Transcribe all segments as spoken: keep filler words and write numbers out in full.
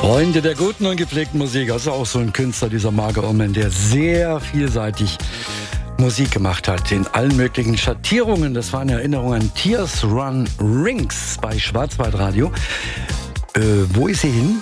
Freunde der guten und gepflegten Musik, das ist auch so ein Künstler, dieser Marco Ollman, der sehr vielseitig Musik gemacht hat, in allen möglichen Schattierungen. Das waren Erinnerungen an Tears Run Rings bei Schwarzwaldradio. Äh, wo ist sie hin?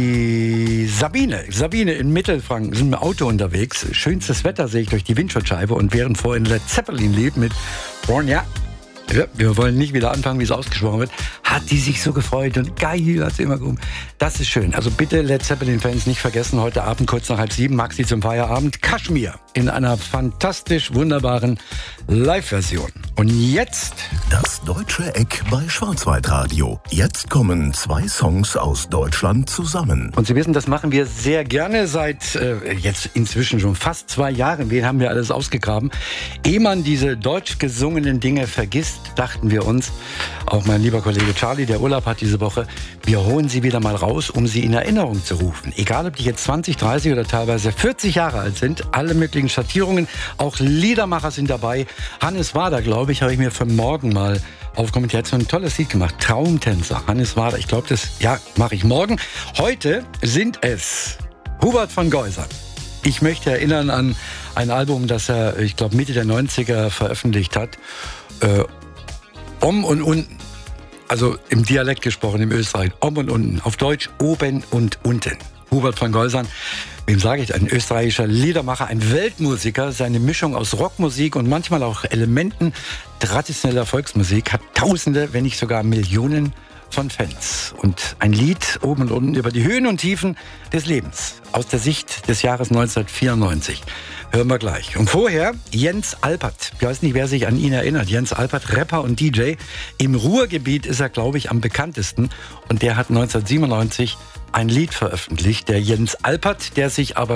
Die Sabine. Sabine in Mittelfranken, sind im Auto unterwegs. Schönstes Wetter sehe ich durch die Windschutzscheibe und während vorhin Led Zeppelin lief mit Ronja. Ja, wir wollen nicht wieder anfangen, wie es ausgesprochen wird. Hat die sich so gefreut und geil hat sie immer gerufen. Das ist schön. Also bitte Led Zeppelin-Fans nicht vergessen, heute Abend kurz nach halb sieben, Maxi zum Feierabend, Kashmir in einer fantastisch wunderbaren Live-Version. Und jetzt... Das Deutsche Eck bei Schwarzwaldradio. Jetzt kommen zwei Songs aus Deutschland zusammen. Und Sie wissen, das machen wir sehr gerne seit äh, jetzt inzwischen schon fast zwei Jahren. Wen haben wir alles ausgegraben? Ehe man diese deutsch gesungenen Dinge vergisst, dachten wir uns, auch mein lieber Kollege Charlie, der Urlaub hat diese Woche, wir holen sie wieder mal raus, um sie in Erinnerung zu rufen. Egal, ob die jetzt zwanzig, dreißig oder teilweise vierzig Jahre alt sind, alle möglichen Schattierungen, auch Liedermacher sind dabei. Hannes Wader, glaube ich, habe ich mir für morgen mal aufkommentiert. Er hat so ein tolles Lied gemacht, Traumtänzer. Hannes Wader, ich glaube, das ja mache ich morgen. Heute sind es Hubert von Geusern. Ich möchte erinnern an ein Album, das er, ich glaube, Mitte der neunziger veröffentlicht hat. Äh, Om und unten, also im Dialekt gesprochen, im Österreich, Om und unten, auf Deutsch oben und unten. Hubert von Geusern, wem sage ich, ein österreichischer Liedermacher, ein Weltmusiker, seine Mischung aus Rockmusik und manchmal auch Elementen traditioneller Volksmusik hat Tausende, wenn nicht sogar Millionen von Fans. Und ein Lied oben und unten über die Höhen und Tiefen des Lebens aus der Sicht des Jahres neunzehnhundertvierundneunzig. Hören wir gleich. Und vorher Jens Alpert. Ich weiß nicht, wer sich an ihn erinnert. Jens Alpert, Rapper und D J. Im Ruhrgebiet ist er, glaube ich, am bekanntesten. Und der hat neunzehnhundertsiebenundneunzig ein Lied veröffentlicht. Der Jens Alpert, der sich aber